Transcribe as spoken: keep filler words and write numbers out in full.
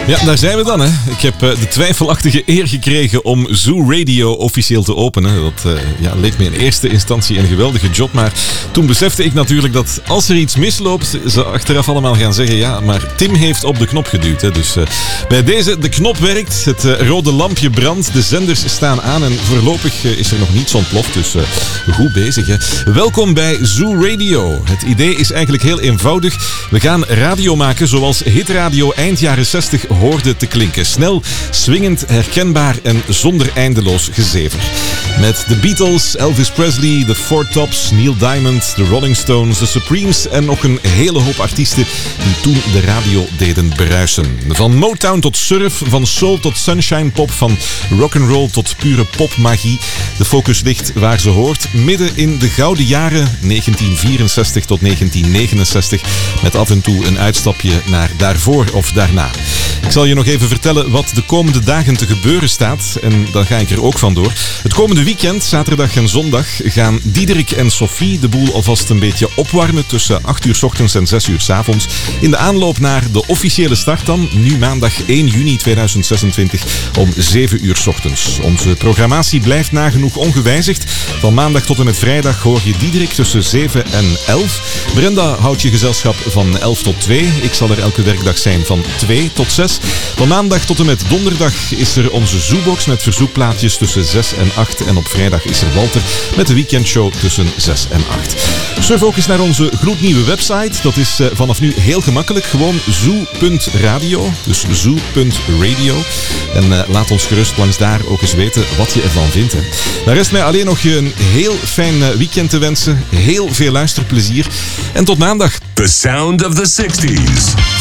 Ja, daar zijn we dan, hè. Ik heb uh, de twijfelachtige eer gekregen om Zoo Radio officieel te openen. Dat uh, ja, leek me in eerste instantie een geweldige job, maar toen besefte ik natuurlijk dat als er iets misloopt, ze achteraf allemaal gaan zeggen, ja, maar Tim heeft op de knop geduwd. Hè. Dus uh, bij deze, de knop werkt, het uh, rode lampje brandt, de zenders staan aan en voorlopig uh, is er nog niets ontploft, dus uh, goed bezig, hè. Welkom bij Zoo Radio. Het idee is eigenlijk heel eenvoudig. We gaan radio maken zoals hitradio eind jaren zestig hoorde te klinken. Snel, swingend, herkenbaar en zonder eindeloos gezever. Met de Beatles, Elvis Presley, de Four Tops, Neil Diamond, de Rolling Stones, de Supremes en nog een hele hoop artiesten die toen de radio deden bruisen. Van Motown tot surf, van soul tot sunshine pop, van rock'n'roll tot pure popmagie. De focus ligt waar ze hoort, midden in de gouden jaren negentien vierenzestig tot negentien negenenzestig, met af en toe een uitstapje naar daarvoor of daarna. Ik zal je nog even vertellen wat de komende dagen te gebeuren staat en dan ga ik er ook vandoor. Het komende weekend, zaterdag en zondag, gaan Diederik en Sophie de boel alvast een beetje opwarmen tussen acht uur 's ochtends en zes uur 's avonds. In de aanloop naar de officiële start dan, nu maandag één juni tweeduizend zesentwintig om zeven uur 's ochtends. Onze programmatie blijft nagenoeg ongewijzigd. Van maandag tot en met vrijdag hoor je Diederik tussen zeven en elf. Brenda houdt je gezelschap van elf tot twee. Ik zal er elke werkdag zijn van twee tot zes. Van maandag tot en met donderdag is er onze Zoobox met verzoekplaatjes tussen zes en acht. En op vrijdag is er Walter met de weekendshow tussen zes en acht. Surf ook eens naar onze gloednieuwe website. Dat is uh, vanaf nu heel gemakkelijk. Gewoon zoo punt radio. Dus zoo punt radio. En uh, laat ons gerust langs daar ook eens weten wat je ervan vindt. Hè. Daar rest mij alleen nog je een heel fijn uh, weekend te wensen. Heel veel luisterplezier. En tot maandag. The sound of the sixties.